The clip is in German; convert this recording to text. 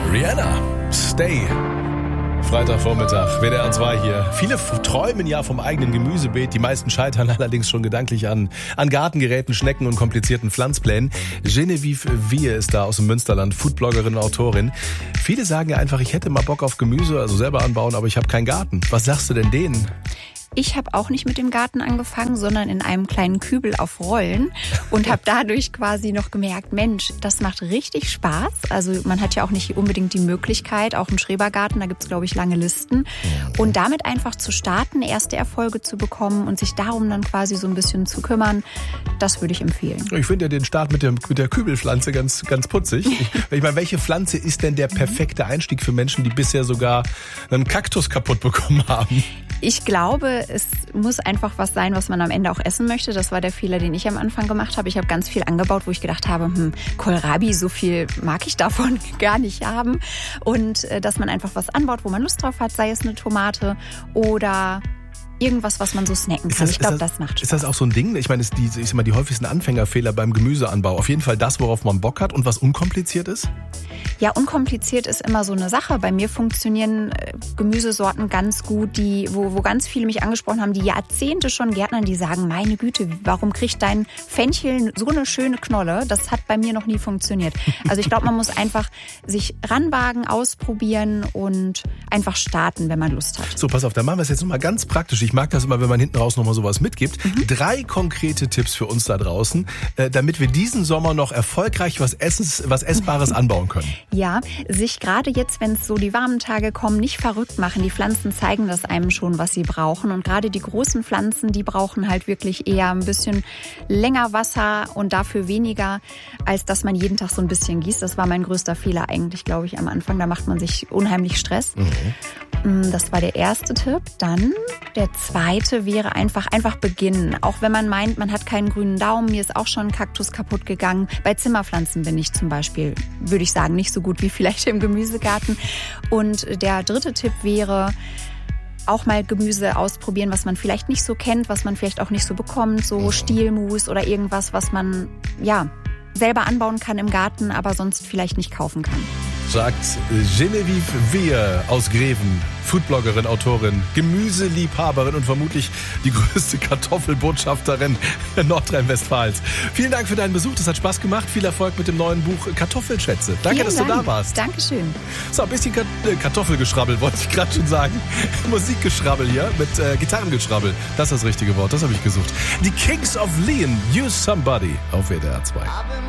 Rihanna, Stay. Freitagvormittag, WDR 2 hier. Viele träumen ja vom eigenen Gemüsebeet. Die meisten scheitern allerdings schon gedanklich an Gartengeräten, Schnecken und komplizierten Pflanzplänen. Genevieve Wier ist da aus dem Münsterland, Foodbloggerin und Autorin. Viele sagen ja einfach, ich hätte mal Bock auf Gemüse, also selber anbauen, aber ich habe keinen Garten. Was sagst du denn denen? Ich habe auch nicht mit dem Garten angefangen, sondern in einem kleinen Kübel auf Rollen und habe dadurch quasi noch gemerkt, Mensch, das macht richtig Spaß. Also man hat ja auch nicht unbedingt die Möglichkeit, auch im Schrebergarten, da gibt's glaube ich lange Listen. Und damit einfach zu starten, erste Erfolge zu bekommen und sich darum dann quasi so ein bisschen zu kümmern, das würde ich empfehlen. Ich finde ja den Start mit der Kübelpflanze ganz putzig. Ich meine, welche Pflanze ist denn der perfekte Einstieg für Menschen, die bisher sogar einen Kaktus kaputt bekommen haben? Ich glaube, es muss einfach was sein, was man am Ende auch essen möchte. Das war der Fehler, den ich am Anfang gemacht habe. Ich habe ganz viel angebaut, wo ich gedacht habe, Kohlrabi, so viel mag ich davon gar nicht haben. Und dass man einfach was anbaut, wo man Lust drauf hat, sei es eine Tomate oder irgendwas, was man so snacken kann. Ich glaube, das macht Spaß. Ist das auch so ein Ding? Ich meine, die häufigsten Anfängerfehler beim Gemüseanbau. Auf jeden Fall das, worauf man Bock hat und was unkompliziert ist? Ja, unkompliziert ist immer so eine Sache. Bei mir funktionieren Gemüsesorten ganz gut, wo ganz viele mich angesprochen haben, die Jahrzehnte schon Gärtnern, die sagen, meine Güte, warum kriegt dein Fenchel so eine schöne Knolle? Das hat bei mir noch nie funktioniert. Also ich glaube, man muss einfach sich ranwagen, ausprobieren und einfach starten, wenn man Lust hat. So, pass auf, dann machen wir es jetzt nochmal ganz praktisch. Ich mag das immer, wenn man hinten raus nochmal sowas mitgibt. 3 konkrete Tipps für uns da draußen, damit wir diesen Sommer noch erfolgreich was Essbares anbauen können. Ja, sich gerade jetzt, wenn es so die warmen Tage kommen, nicht verrückt machen. Die Pflanzen zeigen das einem schon, was sie brauchen. Und gerade die großen Pflanzen, die brauchen halt wirklich eher ein bisschen länger Wasser und dafür weniger, als dass man jeden Tag so ein bisschen gießt. Das war mein größter Fehler eigentlich, glaube ich, am Anfang. Da macht man sich unheimlich Stress. Das war der erste Tipp. Dann der zweite wäre einfach beginnen. Auch wenn man meint, man hat keinen grünen Daumen. Mir ist auch schon ein Kaktus kaputt gegangen. Bei Zimmerpflanzen bin ich zum Beispiel, würde ich sagen, nicht so gut wie vielleicht im Gemüsegarten. Und der dritte Tipp wäre, auch mal Gemüse ausprobieren, was man vielleicht nicht so kennt, was man vielleicht auch nicht so bekommt. So Stielmus oder irgendwas, was man selber anbauen kann im Garten, aber sonst vielleicht nicht kaufen kann. Sagt Genevieve Wier aus Greven, Foodbloggerin, Autorin, Gemüseliebhaberin und vermutlich die größte Kartoffelbotschafterin Nordrhein-Westfalens. Vielen Dank für deinen Besuch, das hat Spaß gemacht. Viel Erfolg mit dem neuen Buch Kartoffelschätze. Danke, dass du da warst. Dankeschön. So, ein bisschen Kartoffelgeschrabbel wollte ich gerade schon sagen. Musikgeschrabbel hier mit Gitarrengeschrabbel. Das ist das richtige Wort, das habe ich gesucht. Die Kings of Leon, Use Somebody auf WDR 2.